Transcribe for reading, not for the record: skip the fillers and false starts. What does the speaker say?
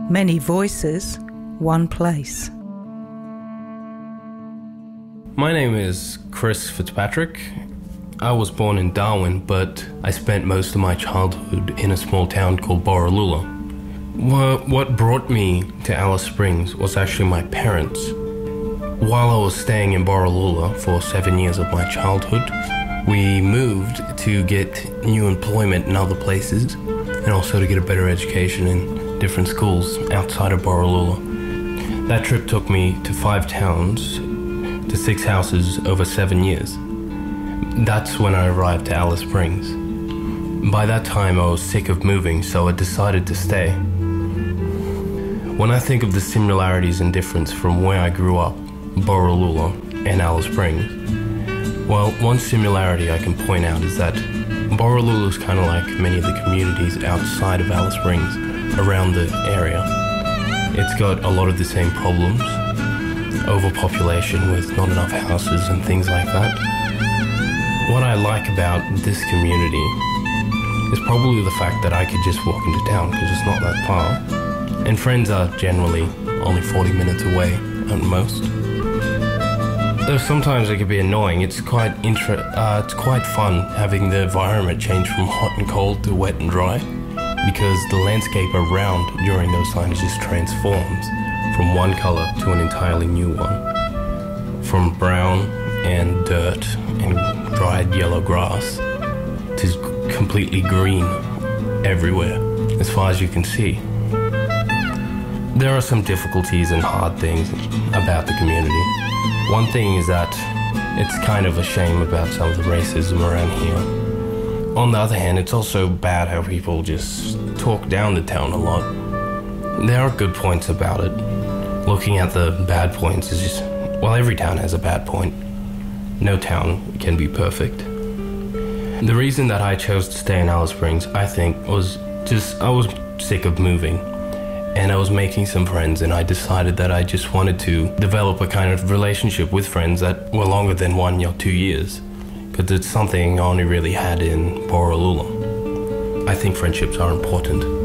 Many voices, one place. My name is Chris Fitzpatrick. I was born in Darwin, but I spent most of my childhood in a small town called Borroloola. What brought me to Alice Springs was actually my parents. While I was staying in Borroloola for 7 years of my childhood, we moved to get new employment in other places and also to get a better education in different schools outside of Borroloola. That trip took me to 5 towns, to 6 houses over 7 years. That's when I arrived to Alice Springs. By that time I was sick of moving, so I decided to stay. When I think of the similarities and difference from where I grew up, Borroloola and Alice Springs, well, one similarity I can point out is that Borroloola is kind of like many of the communities outside of Alice Springs around the area. It's got a lot of the same problems, overpopulation with not enough houses and things like that. What I like about this community is probably the fact that I could just walk into town because it's not that far, and friends are generally only 40 minutes away at most. Though sometimes it can be annoying, it's quite fun having the environment change from hot and cold to wet and dry, because the landscape around during those times just transforms from one color to an entirely new one. From brown and dirt and dried yellow grass to completely green everywhere, as far as you can see. There are some difficulties and hard things about the community. One thing is that it's kind of a shame about some of the racism around here. On the other hand, it's also bad how people just talk down the town a lot. There are good points about it. Looking at the bad points is just, well, every town has a bad point. No town can be perfect. The reason that I chose to stay in Alice Springs, I think, was just I was sick of moving. And I was making some friends, and I decided that I just wanted to develop a kind of relationship with friends that were longer than 1 or 2 years, because it's something I only really had in Borroloola. I think friendships are important.